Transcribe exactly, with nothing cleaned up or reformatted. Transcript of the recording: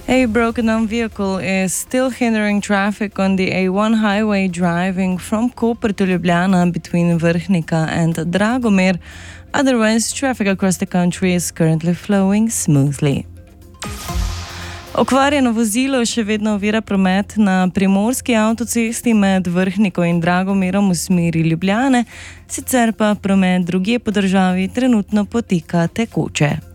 A broken down vehicle is still hindering traffic on the A one highway driving from Koper to Ljubljana between Vrhnika and Dragomir. Otherwise, traffic across the country is currently flowing smoothly. Okvarjeno vozilo še vedno ovira promet na primorski avtocesti med Vrhniko in Dragomirom v smeri Ljubljane, sicer pa promet drugje po državi trenutno poteka tekoče.